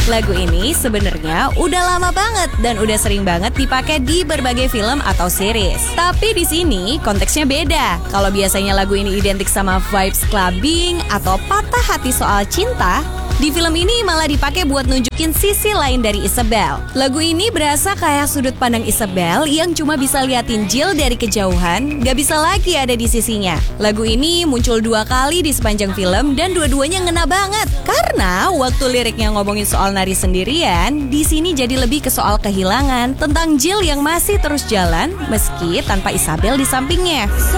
Lagu ini sebenarnya udah lama banget dan udah sering banget dipakai di berbagai film atau series. Tapi di sini konteksnya beda. Kalau biasanya lagu ini identik sama vibes clubbing atau patah hati soal cinta, di film ini malah dipakai buat nunjukin sisi lain dari Isabel. Lagu ini berasa kayak sudut pandang Isabel yang cuma bisa liatin Jill dari kejauhan, gak bisa lagi ada di sisinya. Lagu ini muncul 2 kali di sepanjang film dan dua-duanya ngena banget. Karena waktu liriknya ngomongin soal nari sendirian, di sini jadi lebih ke soal kehilangan tentang Jill yang masih terus jalan meski tanpa Isabel di sampingnya.